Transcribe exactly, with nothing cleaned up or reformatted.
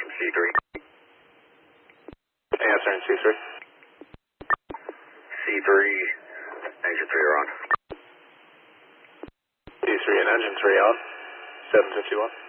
from C three. Answering C three. C three, engine three are on. C three and engine three on. seven fifty-one.